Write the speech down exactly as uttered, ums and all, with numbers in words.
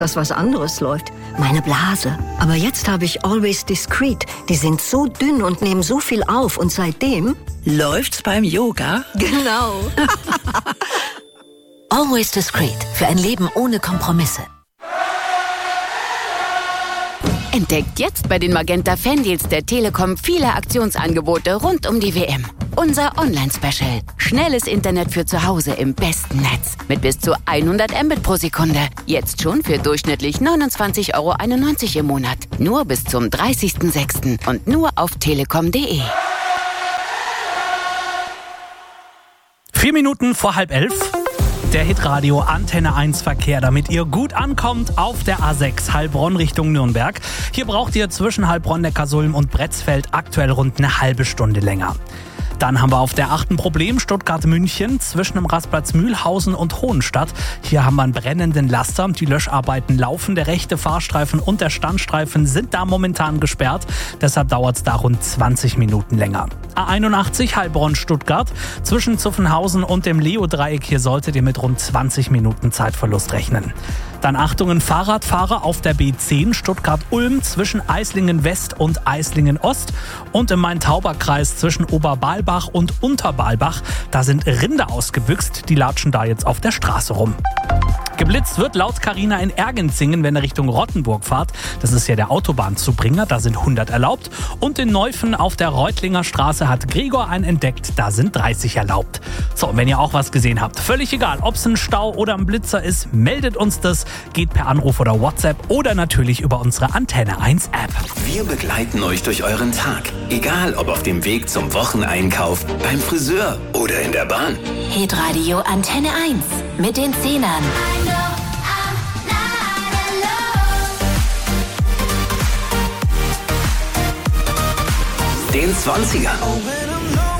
dass was anderes läuft. Meine Blase. Aber jetzt habe ich Always Discreet. Die sind so dünn und nehmen so viel auf. Und seitdem... läuft's beim Yoga? Genau. Always Discreet. Für ein Leben ohne Kompromisse. Entdeckt jetzt bei den Magenta Fandeals der Telekom viele Aktionsangebote rund um die W M. Unser Online-Special. Schnelles Internet für zu Hause im besten Netz. Mit bis zu hundert Mbit pro Sekunde. Jetzt schon für durchschnittlich neunundzwanzig Euro einundneunzig im Monat. Nur bis zum dreißigsten sechsten und nur auf telekom punkt de. Vier Minuten vor halb elf. Der Hitradio Antenne eins Verkehr, damit ihr gut ankommt auf der A sechs Heilbronn Richtung Nürnberg. Hier braucht ihr zwischen Heilbronn, Neckarsulm und Bretzfeld aktuell rund eine halbe Stunde länger. Dann haben wir auf der achten Problem Stuttgart-München zwischen dem Rastplatz Mühlhausen und Hohenstadt. Hier haben wir einen brennenden Laster. Die Löscharbeiten laufen. Der rechte Fahrstreifen und der Standstreifen sind da momentan gesperrt. Deshalb dauert es da rund zwanzig Minuten länger. A einundachtzig Heilbronn-Stuttgart zwischen Zuffenhausen und dem Leo-Dreieck. Hier solltet ihr mit rund zwanzig Minuten Zeitverlust rechnen. Dann Achtungen Fahrradfahrer auf der B zehn Stuttgart-Ulm zwischen Eislingen-West und Eislingen-Ost und im Main-Tauber-Kreis zwischen Oberbalbach und Unterbalbach. Da sind Rinder ausgebüxt, die latschen da jetzt auf der Straße rum. Geblitzt wird laut Carina in Ergenzingen, wenn ihr Richtung Rottenburg fahrt. Das ist ja der Autobahnzubringer, da sind hundert erlaubt. Und in Neufen auf der Reutlinger Straße hat Gregor einen entdeckt, da sind dreißig erlaubt. So, und wenn ihr auch was gesehen habt, völlig egal, ob es ein Stau oder ein Blitzer ist, meldet uns das. Geht per Anruf oder WhatsApp oder natürlich über unsere Antenne eins App. Wir begleiten euch durch euren Tag. Egal, ob auf dem Weg zum Wocheneinkauf, beim Friseur oder in der Bahn. Hitradio Antenne eins mit den Zehnern. Den zwanzigern.